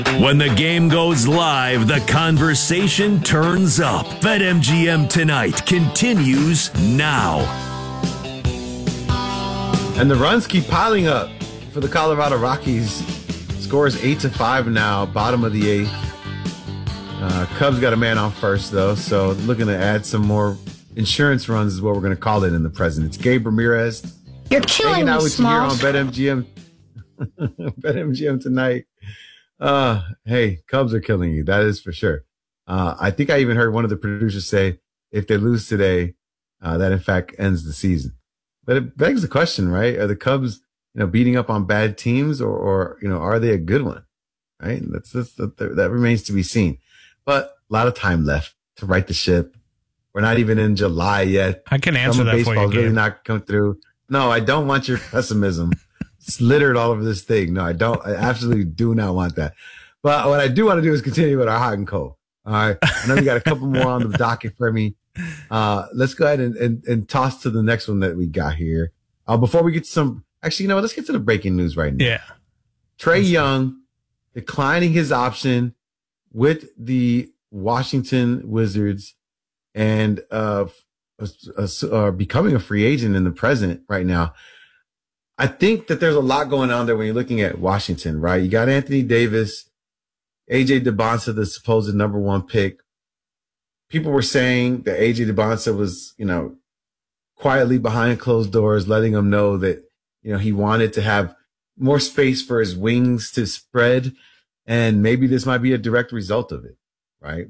When the game goes live, the conversation turns up. BetMGM Tonight continues now. And the runs keep piling up for the Colorado Rockies. Score is 8-5 now, bottom of the eighth. Cubs got a man on first, though, so looking to add some more insurance runs is what we're going to call it in the present. It's Gabe Ramirez. You're killing me, with you here on Smalls. BetMGM. BetMGM Tonight. Hey, Cubs are killing you. That is for sure. I think I even heard one of the producers say if they lose today, that in fact ends the season. But it begs the question, right? Are the Cubs, beating up on bad teams or are they a good one? Right? That remains to be seen. But a lot of time left to right the ship. We're not even in July yet. I can answer that for you, baseball's really Gabe. not come through. No, I don't want your pessimism. It's littered all over this thing. No, I don't. I absolutely do not want that. But what I do want to do is continue with our hot and cold. All right. I know we got a couple more on the docket for me. Let's go ahead and toss to the next one that we got here. Before we get to some, actually, let's get to the breaking news right now. Yeah. Trae Young declining his option with the Washington Wizards and becoming a free agent in the present right now. I think that there's a lot going on there when you're looking at Washington, right? You got Anthony Davis, AJ DeBonsa, the supposed number one pick. People were saying that AJ DeBonsa was, quietly behind closed doors, letting them know that, he wanted to have more space for his wings to spread. And maybe this might be a direct result of it, right?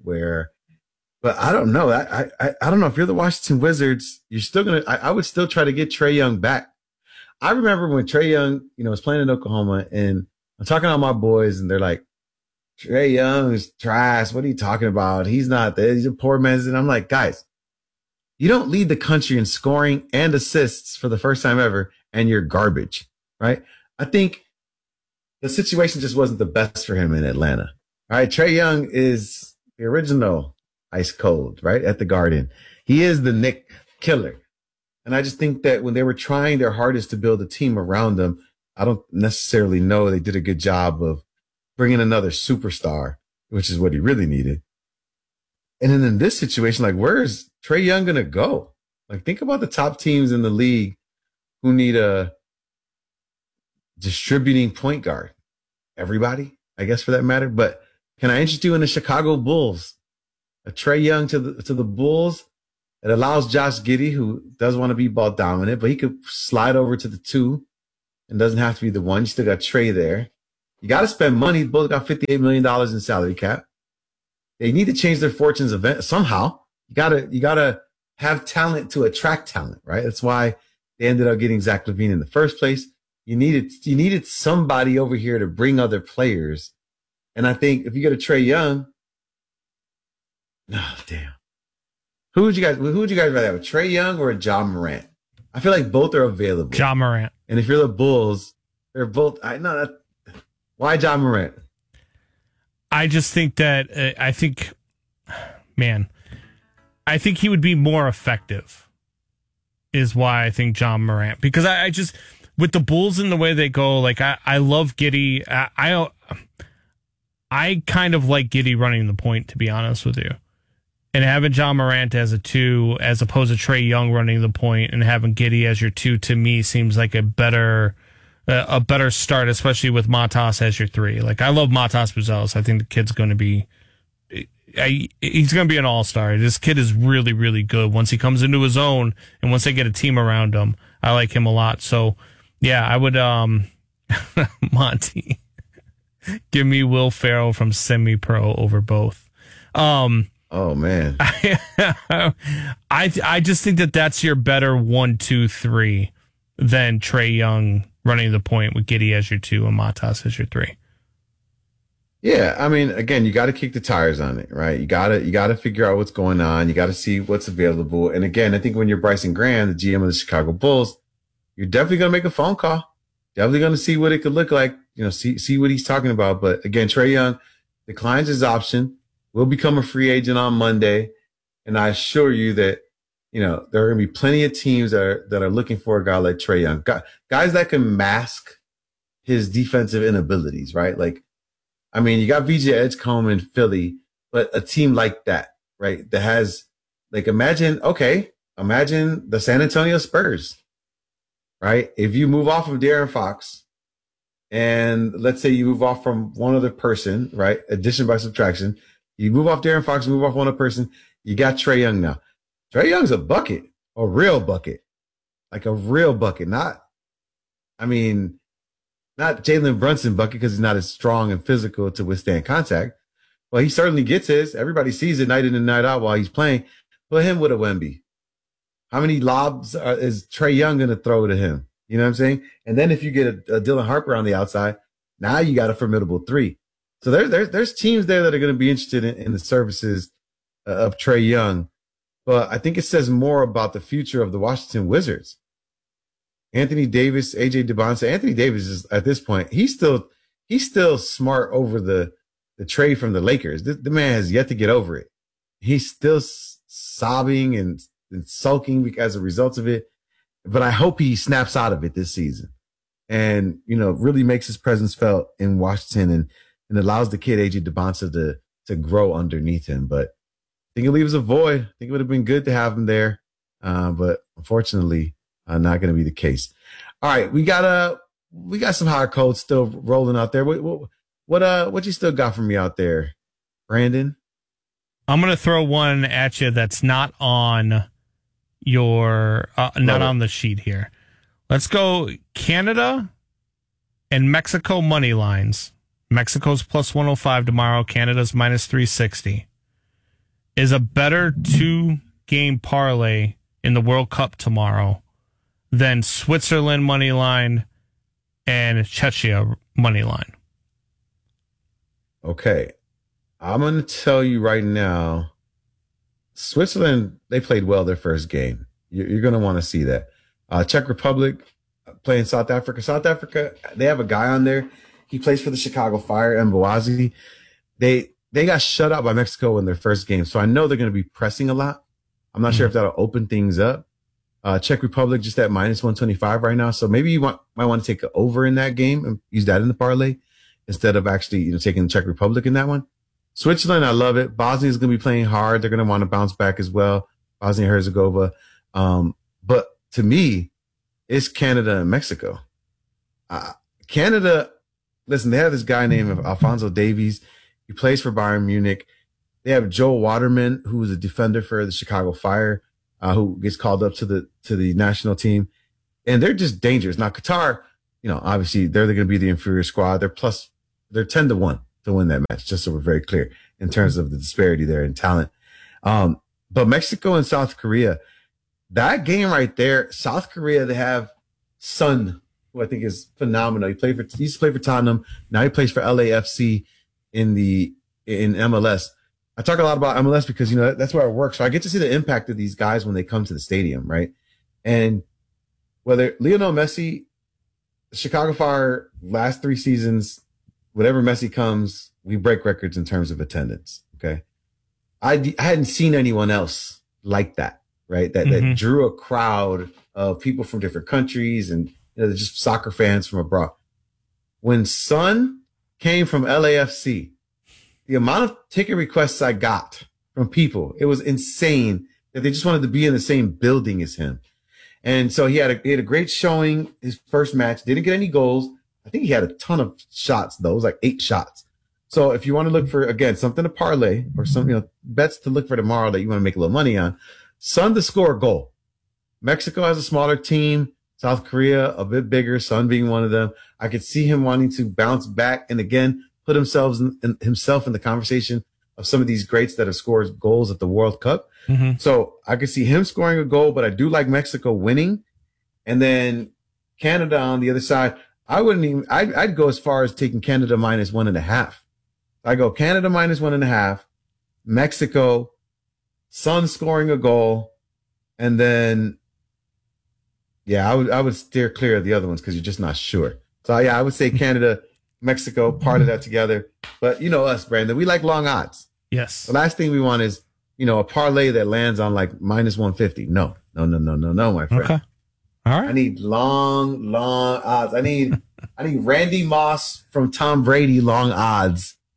But I don't know. I don't know. If you're the Washington Wizards, you're still I would still try to get Trae Young back. I remember when Trae Young, was playing in Oklahoma, and I'm talking to my boys, and they're like, Trae Young is trash. What are you talking about? He's not there. He's a poor man's. And I'm like, guys, you don't lead the country in scoring and assists for the first time ever, and you're garbage, right? I think the situation just wasn't the best for him in Atlanta. All right, Trae Young is the original ice cold, right, at the Garden. He is the Nick Killer. And I just think that when they were trying their hardest to build a team around him, I don't necessarily know they did a good job of bringing another superstar, which is what he really needed. And then in this situation, like, where is Trae Young going to go? Like, think about the top teams in the league who need a distributing point guard. Everybody, I guess, for that matter. But can I interest you in the Chicago Bulls? A Trae Young to the Bulls. It allows Josh Giddey, who does want to be ball dominant, but he could slide over to the 2 and doesn't have to be the 1. You still got Trae there. You got to spend money. Both got $58 million in salary cap. They need to change their fortunes somehow. You gotta have talent to attract talent, right? That's why they ended up getting Zach LaVine in the first place. You needed somebody over here to bring other players. And I think if you get a Trae Young, oh damn. Who would you guys rather have, a Trae Young or a Ja Morant? I feel like both are available. Ja Morant. And if you're the Bulls, they're both. Why Ja Morant? I just think that I think he would be more effective. Is why I think Ja Morant, because I just with the Bulls and the way they go, like I love Giddey. I kind of like Giddey running the point, to be honest with you. And having Ja Morant as a 2, as opposed to Trae Young running the point, and having Giddey as your 2, to me seems like a better start, especially with Matas as your 3. Like, I love Matas Buzelis. I think the kid's going to be, he's going to be an all-star. This kid is really, really good once he comes into his own, and once they get a team around him. I like him a lot. So, yeah, I would, Monty, give me Will Ferrell from Semi-Pro over both. Oh man, I just think that that's your better 1, 2, 3 than Trae Young running the point with Giddey as your 2 and Matas as your 3. Yeah, I mean, again, you got to kick the tires on it, right? You got to figure out what's going on. You got to see what's available. And again, I think when you're Bryson Graham, the GM of the Chicago Bulls, you're definitely going to make a phone call. Definitely going to see what it could look like. See what he's talking about. But again, Trae Young declines his option. Will become a free agent on Monday. And I assure you that, there are going to be plenty of teams that are looking for a guy like Trae Young. Guys that can mask his defensive inabilities, right? Like, I mean, you got VJ Edgecombe in Philly, but a team like that, right? That has like imagine the San Antonio Spurs, right? If you move off of De'Aaron Fox, and let's say you move off from one other person, right? Addition by subtraction. You move off De'Aaron Fox, move off one other person. You got Trae Young now. Trae Young's a bucket, a real bucket, like a real bucket. Not Jalen Brunson bucket because he's not as strong and physical to withstand contact. Well, he certainly gets his. Everybody sees it night in and night out while he's playing. Put him with a Wemby. How many lobs is Trae Young going to throw to him? You know what I'm saying? And then if you get a Dylan Harper on the outside, now you got a formidable three. So there's teams there that are going to be interested in the services of Trae Young. But I think it says more about the future of the Washington Wizards. Anthony Davis, AJ DeBonsa. Anthony Davis is at this point, he's still smart over the trade from the Lakers. The man has yet to get over it. He's still sobbing and sulking as a result of it. But I hope he snaps out of it this season and, really makes his presence felt in Washington and allows the kid AJ DeBonsa to grow underneath him. But I think it leaves a void. I think it would have been good to have him there. But unfortunately, not going to be the case. All right. We got some hot codes still rolling out there. What you still got for me out there, Brandon? I'm going to throw one at you that's not on your not on the sheet here. Let's go Canada and Mexico money lines. Mexico's plus 105 tomorrow. Canada's minus 360. Is a better 2-game parlay in the World Cup tomorrow than Switzerland money line and Czechia money line. Okay. I'm going to tell you right now, Switzerland, they played well their first game. You're going to want to see that. Czech Republic playing South Africa. South Africa, they have a guy on there. He plays for the Chicago Fire, Mbawazi. They got shut out by Mexico in their first game, so I know they're going to be pressing a lot. I'm not sure if that'll open things up. Czech Republic just at minus 125 right now, so maybe you might want to take an over in that game and use that in the parlay instead of actually taking the Czech Republic in that one. Switzerland, I love it. Bosnia is going to be playing hard. They're going to want to bounce back as well. Bosnia and Herzegovina. But to me, it's Canada and Mexico. Canada, listen, they have this guy named Alphonso Davies. He plays for Bayern Munich. They have Joel Waterman, who is a defender for the Chicago Fire, who gets called up to the national team. And they're just dangerous. Now, Qatar, obviously they're going to be the inferior squad. They're 10-1 to win that match, just so we're very clear in terms of the disparity there in talent. But Mexico and South Korea, that game right there, South Korea, they have Son, who I think is phenomenal. He used to play for Tottenham. Now he plays for LAFC in MLS. I talk a lot about MLS because, that's where I work. So I get to see the impact of these guys when they come to the stadium, right? And whether Lionel Messi, Chicago Fire, last 3 seasons, whenever Messi comes, we break records in terms of attendance. Okay. I hadn't seen anyone else like that, right? That drew a crowd of people from different countries and just soccer fans from abroad. When Son came from LAFC, the amount of ticket requests I got from people, it was insane that they just wanted to be in the same building as him. And so he had a great showing his first match, didn't get any goals. I think he had a ton of shots though. It was like 8 shots. So if you want to look for, again, something to parlay or some, bets to look for tomorrow that you want to make a little money on, Son to score a goal. Mexico has a smaller team. South Korea, a bit bigger, Son being one of them. I could see him wanting to bounce back and again, put himself in the conversation of some of these greats that have scored goals at the World Cup. Mm-hmm. So I could see him scoring a goal, but I do like Mexico winning. And then Canada on the other side, I'd go as far as taking Canada minus 1.5. I go Canada minus 1.5, Mexico, Son scoring a goal, and then, I would steer clear of the other ones because you're just not sure. So I would say Canada, Mexico, part of that together. But us, Brandon, we like long odds. Yes. The last thing we want is, a parlay that lands on like minus 150. No, my friend. Okay. All right. I need long odds. I need Randy Moss from Tom Brady long odds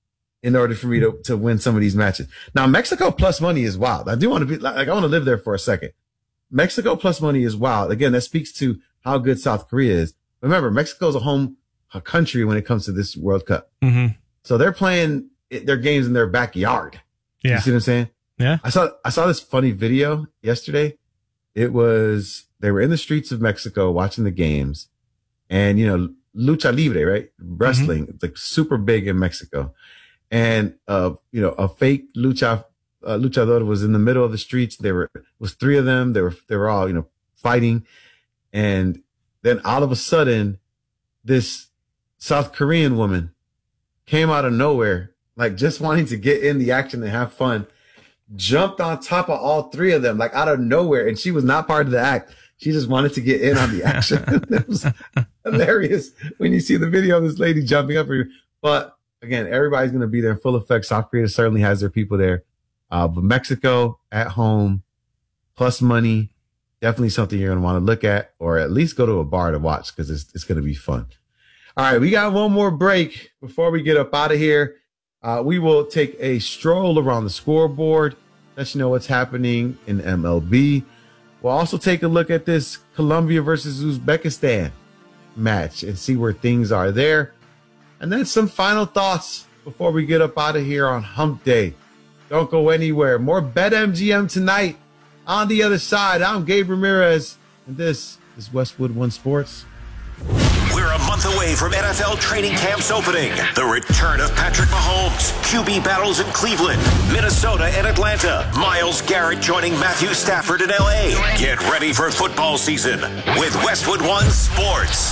in order for me to win some of these matches. Now, Mexico plus money is wild. I do want to be like, I want to live there for a second. Mexico plus money is wild. Again, that speaks to how good South Korea is. Remember, Mexico's a country when it comes to this World Cup. Mm-hmm. So they're playing their games in their backyard. Yeah. You see what I'm saying? Yeah. I saw this funny video yesterday. They were in the streets of Mexico watching the games, and, you know, lucha libre, right? Wrestling, it's like super big in Mexico. And, you know, a fake luchador was in the middle of the streets. It was three of them. They were all, you know, fighting. And then all of a sudden, this South Korean woman came out of nowhere, like just wanting to get in the action and have fun, jumped on top of all three of them, like out of nowhere. And she was not part of the act. She just wanted to get in on the action. It was hilarious when you see the video of this lady jumping up. But again, everybody's going to be there in full effect. South Korea certainly has their people there. But Mexico at home, plus money, definitely something you're going to want to look at, or at least go to a bar to watch, because it's going to be fun. All right, we got one more break before we get up out of here. We will take a stroll around the scoreboard, let you know what's happening in MLB. We'll also take a look at this Colombia versus Uzbekistan match and see where things are there. And then some final thoughts before we get up out of here on Hump Day. Don't go anywhere. More BetMGM tonight. On the other side, I'm Gabe Ramirez, and this is Westwood One Sports. We're a month away from NFL training camps opening. The return of Patrick Mahomes, QB battles in Cleveland, Minnesota and Atlanta. Myles Garrett joining Matthew Stafford in LA. Get ready for football season with Westwood One Sports.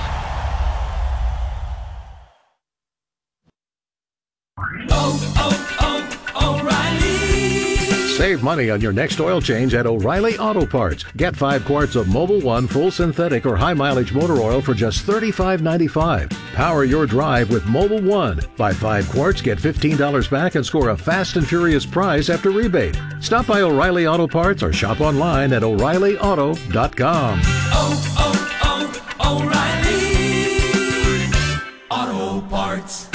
Save money on your next oil change at O'Reilly Auto Parts. Get 5 quarts of Mobil 1 full synthetic or high mileage motor oil for just $35.95. Power your drive with Mobil 1. Buy 5 quarts, get $15 back, and score a fast and furious prize after rebate. Stop by O'Reilly Auto Parts or shop online at O'ReillyAuto.com. O'Reilly Auto Parts.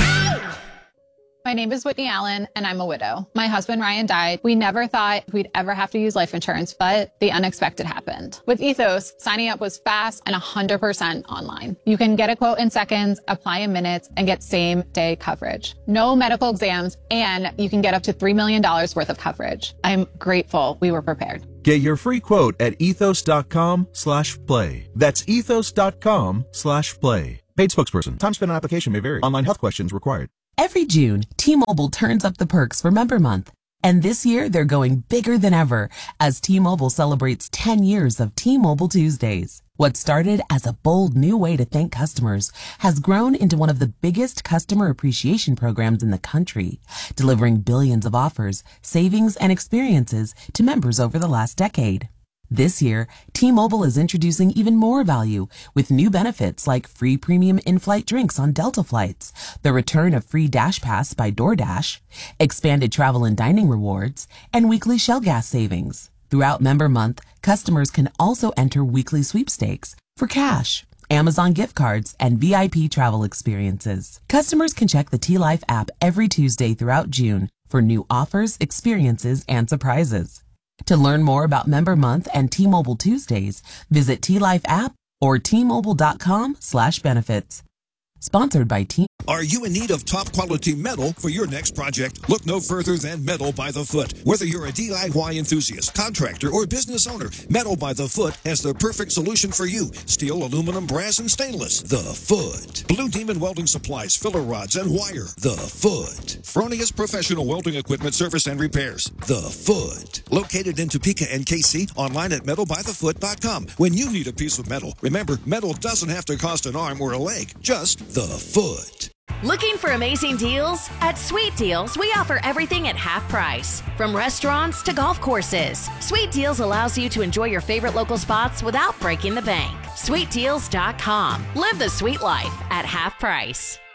My name is Whitney Allen, and I'm a widow. My husband, Ryan, died. We never thought we'd ever have to use life insurance, but the unexpected happened. With Ethos, signing up was fast and 100% online. You can get a quote in seconds, apply in minutes, and get same-day coverage. No medical exams, and you can get up to $3 million worth of coverage. I'm grateful we were prepared. Get your free quote at ethos.com/play. That's ethos.com/play. Paid spokesperson. Time spent on application may vary. Online health questions required. Every June, T-Mobile turns up the perks for Member Month. And this year, they're going bigger than ever as T-Mobile celebrates 10 years of T-Mobile Tuesdays. What started as a bold new way to thank customers has grown into one of the biggest customer appreciation programs in the country, delivering billions of offers, savings, and experiences to members over the last decade. This year, T-Mobile is introducing even more value with new benefits like free premium in-flight drinks on Delta flights, the return of free Dash Pass by DoorDash, expanded travel and dining rewards, and weekly Shell gas savings. Throughout Member Month, customers can also enter weekly sweepstakes for cash, Amazon gift cards, and VIP travel experiences. Customers can check the T-Life app every Tuesday throughout June for new offers, experiences, and surprises. To learn more about Member Month and T-Mobile Tuesdays, visit T-Life app or T-Mobile.com/benefits. Sponsored by T. Are you in need of top quality metal for your next project? Look no further than Metal by the Foot. Whether you're a DIY enthusiast, contractor, or business owner, Metal by the Foot has the perfect solution for you. Steel, aluminum, brass, and stainless. The Foot. Blue Demon Welding Supplies, filler rods, and wire. The Foot. Fronius Professional Welding Equipment Service and Repairs. The Foot. Located in Topeka and KC, online at metalbythefoot.com. When you need a piece of metal, remember, metal doesn't have to cost an arm or a leg. Just The Foot. Looking for amazing deals? At Sweet Deals, we offer everything at half price. From restaurants to golf courses, Sweet Deals allows you to enjoy your favorite local spots without breaking the bank. SweetDeals.com. Live the sweet life at half price.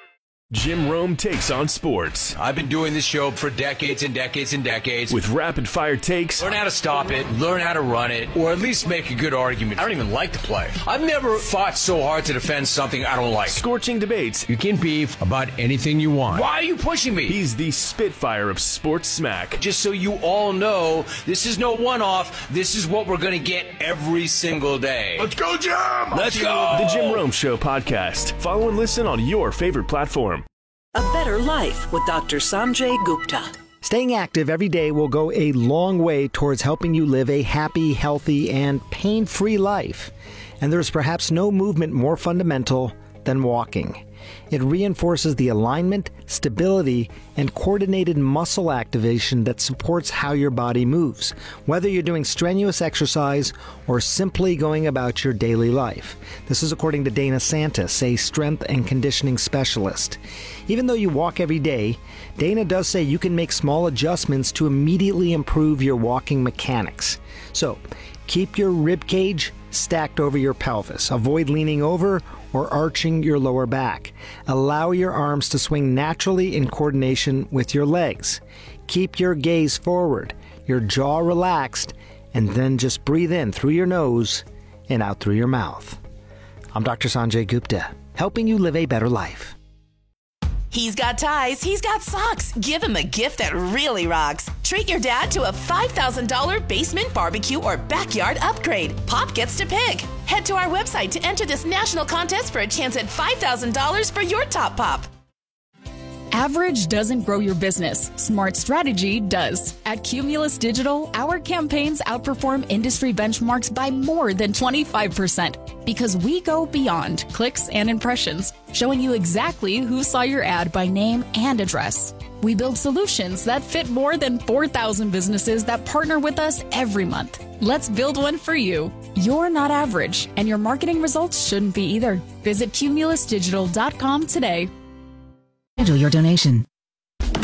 Jim Rome takes on sports. I've been doing this show for decades and decades and decades. With rapid-fire takes. Learn how to stop it, learn how to run it, or at least make a good argument. I don't even like to play. I've never fought so hard to defend something I don't like. Scorching debates. You can beef about anything you want. Why are you pushing me? He's the Spitfire of sports smack. Just so you all know, this is no one-off. This is what we're going to get every single day. Let's go, Jim! Let's go! The Jim Rome Show podcast. Follow and listen on your favorite platform. A Better Life with Dr. Sanjay Gupta. Staying active every day will go a long way towards helping you live a happy, healthy, and pain-free life. And there's perhaps no movement more fundamental than walking. It reinforces the alignment, stability, and coordinated muscle activation that supports how your body moves, whether you're doing strenuous exercise or simply going about your daily life. This is according to Dana Santis, a strength and conditioning specialist. Even though you walk every day, Dana does say you can make small adjustments to immediately improve your walking mechanics. So, keep your rib cage stacked over your pelvis. Avoid leaning over or arching your lower back. Allow your arms to swing naturally in coordination with your legs. Keep your gaze forward, your jaw relaxed, and then just breathe in through your nose and out through your mouth. I'm Dr. Sanjay Gupta, helping you live a better life. He's got ties, he's got socks. Give him a gift that really rocks. Treat your dad to a $5,000 basement barbecue or backyard upgrade. Pop gets to pick. Head to our website to enter this national contest for a chance at $5,000 for your top pop. Average doesn't grow your business. Smart strategy does. At Cumulus Digital, our campaigns outperform industry benchmarks by more than 25% because we go beyond clicks and impressions, showing you exactly who saw your ad by name and address. We build solutions that fit more than 4,000 businesses that partner with us every month. Let's build one for you. You're not average, and your marketing results shouldn't be either. Visit cumulusdigital.com today. Schedule your donation.